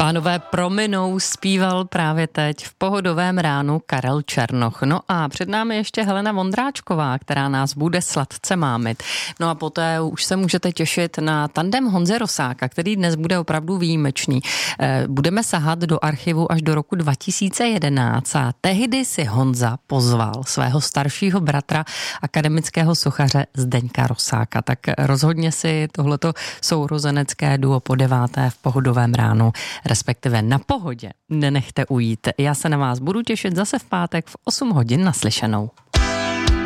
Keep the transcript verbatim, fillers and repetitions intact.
Pánové prominou zpíval právě teď v Pohodovém ránu Karel Černoch. No a před námi ještě Helena Vondráčková, která nás bude sladce mámit. No a poté už se můžete těšit na tandem Honzy Rosáka, který dnes bude opravdu výjimečný. Budeme sahat do archivu až do roku dva tisíce jedenáct a tehdy si Honza pozval svého staršího bratra, akademického sochaře Zdeňka Rosáka. Tak rozhodně si tohleto sourozenecké duo po deváté v Pohodovém ránu, respektive na Pohodě, nenechte ujít. Já se na vás budu těšit zase v pátek v osm hodin. Naslyšenou.